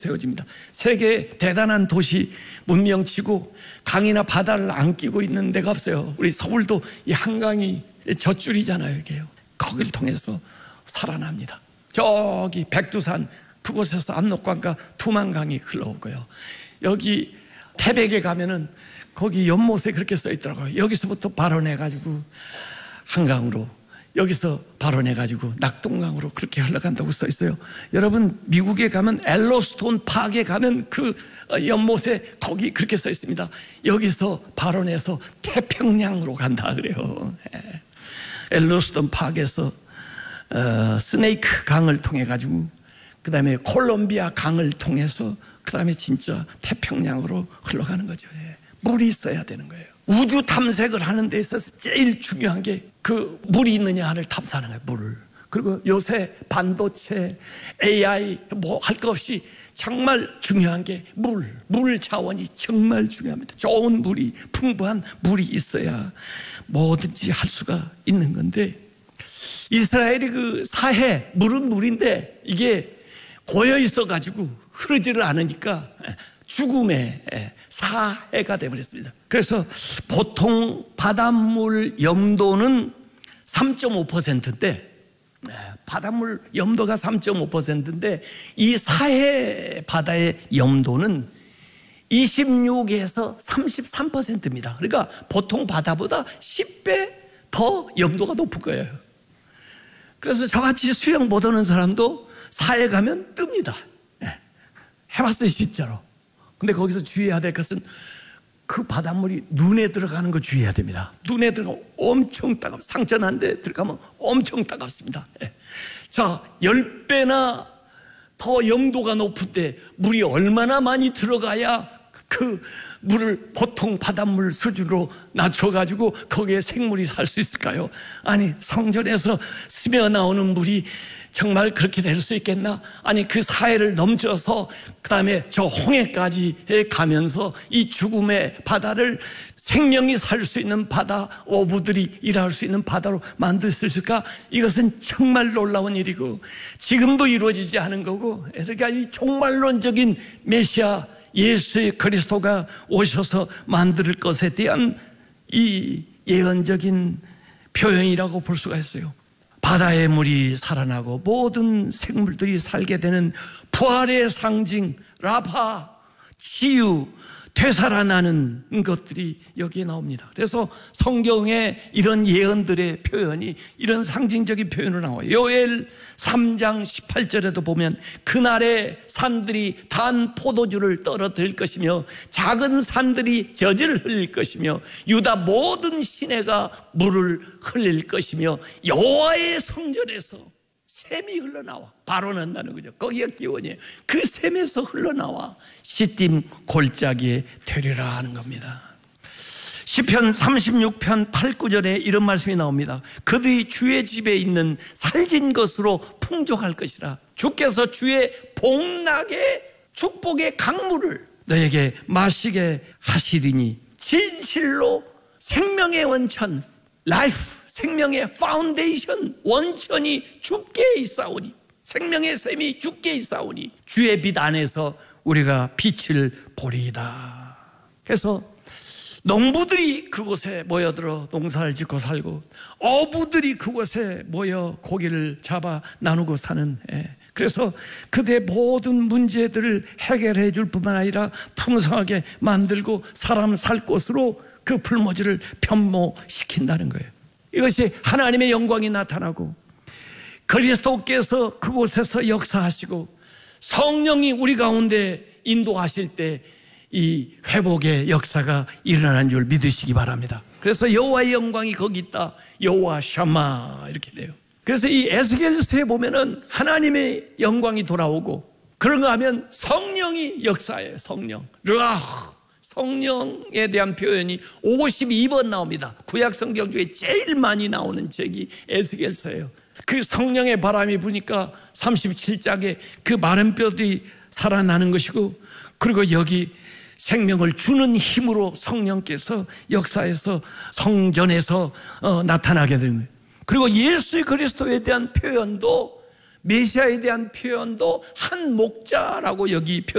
세워집니다. 세계의 대단한 도시 문명치고 강이나 바다를 안 끼고 있는 데가 없어요. 우리 서울도 이 한강이 젖줄이잖아요. 이게요. 거기를 통해서 살아납니다. 저기 백두산 그곳에서 압록강과 두만강이 흘러오고요. 여기 태백에 가면은 거기 연못에 그렇게 써 있더라고요. 여기서부터 발원해가지고 한강으로, 여기서 발원해가지고 낙동강으로 그렇게 흘러간다고 써 있어요. 여러분 미국에 가면 엘로스톤 파크에 가면 그 연못에 거기 그렇게 써 있습니다. 여기서 발원해서 태평양으로 간다 그래요. 엘로스톤 파크에서 스네이크 강을 통해 가지고 그 다음에 콜롬비아 강을 통해서 그 다음에 진짜 태평양으로 흘러가는 거죠. 물이 있어야 되는 거예요. 우주 탐색을 하는 데 있어서 제일 중요한 게 그 물이 있느냐를 탐사하는 거예요. 물을. 그리고 요새 반도체, AI 뭐 할 것 없이 정말 중요한 게 물 자원이 정말 중요합니다. 좋은 물이, 풍부한 물이 있어야 뭐든지 할 수가 있는 건데, 이스라엘이 그 사해, 물은 물인데 이게 고여 있어가지고 흐르지를 않으니까 죽음의 사해가 되어버렸습니다. 그래서 보통 바닷물 염도는 3.5%인데, 바닷물 염도가 3.5%인데 이 사해 바다의 염도는 26에서 33%입니다. 그러니까 보통 바다보다 10배 더 염도가 높을 거예요. 그래서 저같이 수영 못하는 사람도 사해 가면 뜹니다. 해봤어요, 진짜로. 근데 거기서 주의해야 될 것은 그 바닷물이 눈에 들어가는 거 주의해야 됩니다. 눈에 들어가면 엄청 따갑습니다. 상처 난 데 들어가면 엄청 따갑습니다. 자, 10배나 더 염도가 높을 때 물이 얼마나 많이 들어가야 그 물을 보통 바닷물 수준으로 낮춰가지고 거기에 생물이 살 수 있을까요? 아니, 성전에서 스며 나오는 물이 정말 그렇게 될 수 있겠나? 아니, 그 사해를 넘쳐서 그 다음에 저 홍해까지 가면서 이 죽음의 바다를 생명이 살 수 있는 바다, 어부들이 일할 수 있는 바다로 만들 수 있을까? 이것은 정말 놀라운 일이고 지금도 이루어지지 않은 거고, 그러니까 이 종말론적인 메시아 예수 그리스도가 오셔서 만들 것에 대한 이 예언적인 표현이라고 볼 수가 있어요. 바다의 물이 살아나고 모든 생물들이 살게 되는 부활의 상징, 라파, 치유, 되살아나는 것들이 여기에 나옵니다. 그래서 성경에 이런 예언들의 표현이, 이런 상징적인 표현으로 나와요. 요엘 3장 18절에도 보면 그날에 산들이 단 포도주를 떨어뜨릴 것이며 작은 산들이 젖을 흘릴 것이며 유다 모든 시내가 물을 흘릴 것이며 여호와의 성전에서 샘이 흘러나와. 발원한다는 거죠. 거기가 기원이에요. 그 샘에서 흘러나와 시딤 골짜기에 되리라 하는 겁니다. 시편 36편 8, 9절에 이런 말씀이 나옵니다. 그들이 주의 집에 있는 살진 것으로 풍족할 것이라. 주께서 주의 복락의 축복의 강물을 너에게 마시게 하시리니 진실로 생명의 원천, 라이프, 생명의 파운데이션, 원천이 주께 있사오니, 생명의 샘이 주께 있사오니 주의 빛 안에서 우리가 빛을 보리이다. 그래서 농부들이 그곳에 모여들어 농사를 짓고 살고 어부들이 그곳에 모여 고기를 잡아 나누고 사는, 그래서 그들의 모든 문제들을 해결해 줄 뿐만 아니라 풍성하게 만들고 사람 살 곳으로 그 풀모지를 변모시킨다는 거예요. 이것이 하나님의 영광이 나타나고 그리스도께서 그곳에서 역사하시고 성령이 우리 가운데 인도하실 때 이 회복의 역사가 일어나는 줄 믿으시기 바랍니다. 그래서 여호와의 영광이 거기 있다. 여호와 샤마 이렇게 돼요. 그래서 이 에스겔서에 보면은 하나님의 영광이 돌아오고 그런가 하면 성령이 역사해요. 성령 르아흐, 성령에 대한 표현이 52번 나옵니다. 구약 성경 중에 제일 많이 나오는 책이 에스겔서예요. 그 성령의 바람이 부니까 37장에 그 마른 뼈들이 살아나는 것이고, 그리고 여기 생명을 주는 힘으로 성령께서 역사에서 성전에서 나타나게 되는 거예요. 그리고 예수 그리스도에 대한 표현도 메시아에 대한 표현도 한 목자라고 여기